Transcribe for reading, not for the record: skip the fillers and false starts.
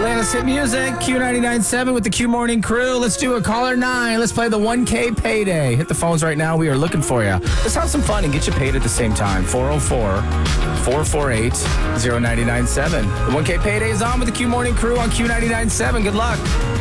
Atlanta's hit music, Q99.7 with the Q Morning Crew. Let's do a caller 9. Let's play the 1K payday. Hit the phones right now. We are looking for you. Let's have some fun and get you paid at the same time. 404-448-0997. The 1K payday is on with the Q Morning Crew on Q99.7. Good luck.